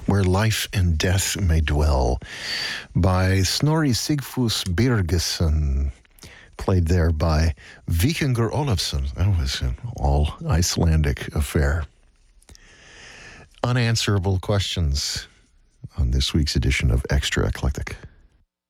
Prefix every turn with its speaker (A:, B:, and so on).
A: Where Life and Death May Dwell by Snorri Sigfús Birgisson, played there by Víkingur Ólafsson. That was an all Icelandic affair. Unanswerable questions on this week's edition of Extra Eclectic.